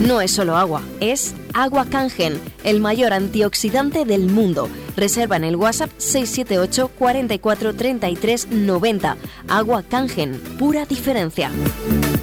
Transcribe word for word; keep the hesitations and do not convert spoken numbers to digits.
No es solo agua, es Agua Kangen, el mayor antioxidante del mundo. Reserva en el WhatsApp seis siete ocho, cuatro cuatro, tres tres, nueve cero. Agua Kangen, pura diferencia.